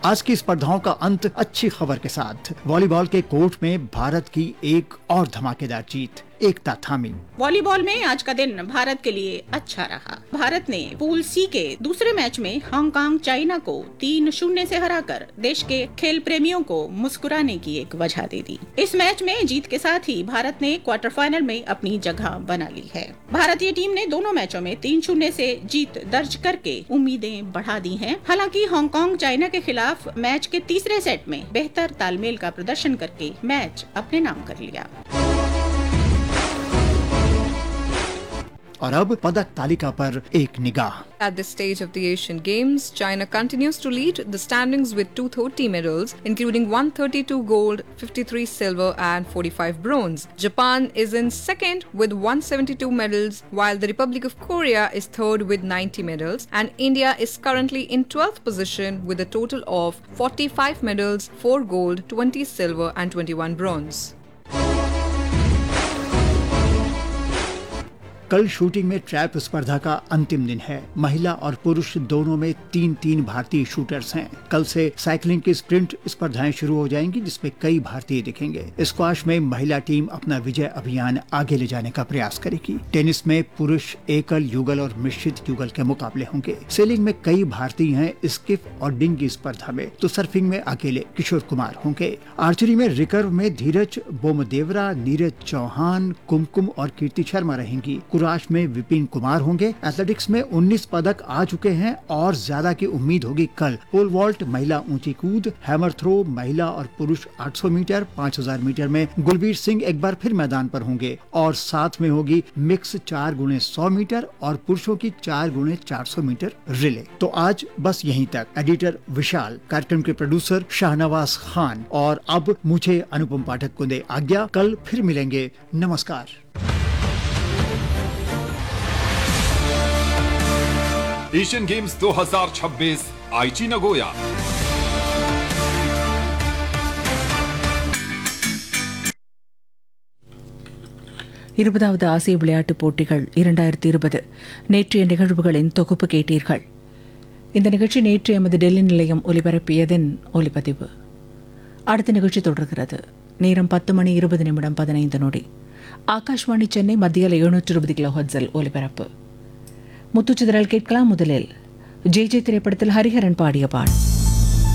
आज की स्पर्धाओं का अंत अच्छी खबर के साथ। वॉलीबॉल के कोर्ट में भारत की एक और धमाकेदार जीत, एकता थामी। वॉलीबॉल में आज का दिन भारत के लिए अच्छा रहा। भारत ने पूल सी के दूसरे मैच में हांगकांग चाइना को 3-0 से हराकर देश के खेल प्रेमियों को मुस्कुराने की एक वजह दे दी। इस मैच में जीत के साथ ही भारत ने क्वार्टर फाइनल में अपनी जगह बना ली है। भारतीय टीम ने दोनों मैचों में 3-0 से जीत दर्ज करके उम्मीदें बढ़ा दी हैं। हालांकि हांगकांग चाइना के खिलाफ मैच के तीसरे सेट में बेहतर तालमेल का प्रदर्शन करके मैच अपने नाम कर लिया। और अब पदक तालिका पर एक निगाह। At this stage of the Asian Games, China continues to lead the standings with 230 medals, including 132 gold, 53 silver and 45 bronze. Japan is in second with 172 medals, while the Republic of Korea is third with 90 medals, and India is currently in 12th position with a total of 45 medals, 4 gold, 20 silver and 21 bronze. कल shooting में trap स्पर्धा का अंतिम दिन है। महिला और पुरुष दोनों में 3-3 भारतीय शूटर्स हैं। कल से साइकिलिंग की स्प्रिंट स्पर्धाएं शुरू हो जाएंगी, जिसमें कई भारतीय दिखेंगे। स्क्वाश में महिला टीम अपना विजय अभियान आगे ले जाने का प्रयास करेगी। टेनिस में पुरुष एकल, युगल और मिश्रित युगल के मुकाबले होंगे। सेलिंग में कई भारतीय हैं स्किप और डिंगी स्पर्धा में, तो सर्फिंग में अकेले किशोर कुमार होंगे। आर्चरी में रिकर्व में धीरज बोमदेवरा, नीरज चौहान, कुमकुम और कीर्ति शर्मा रहेंगी। कुराश में विपिन कुमार होंगे। एथलेटिक्स में 19 पदक आ चुके हैं और ज्यादा की उम्मीद होगी कल। पोल वॉल्ट, महिला ऊंची कूद, हैमर थ्रो, महिला और पुरुष 800 मीटर, 5000 मीटर में गुलबीर सिंह एक बार फिर मैदान पर होंगे और साथ में होगी मिक्स 4x100 मीटर और पुरुषों की 4x400 मीटर रिले। तो आज बस यहीं तक। एडिटर विशाल, कार्यक्रम के प्रोड्यूसर शाहनवाज खान और अब मुझे अनुपम पाठक को दे आज्ञा। कल फिर मिलेंगे। नमस्कार। एशियन गेम्स 2026 आईची नगोया। இருபதாவது ஆசிய விளையாட்டுப் போட்டிகள் 2020 நேற்றைய நிகழ்வுகளின் தொகுப்பு கேட்டீர்கள். இந்த நிகழ்ச்சி நேற்று எமது டெல்லி நிலையம் ஒலிபரப்பியதன் ஒலிப்பதிவு. அடுத்த நிகழ்ச்சி தொடர்கிறது. நேரம் 10:20:15 ஆகாஷ்வாணி சென்னை மத்தியில் 720 கிலோஹெர்ட்ஸில் ஒலிபரப்பு. முத்துச்சிதறல் கேட்கலாம். முதலில் ஜே திரைப்படத்தில் ஹரிஹரன் பாடிய பாடல்.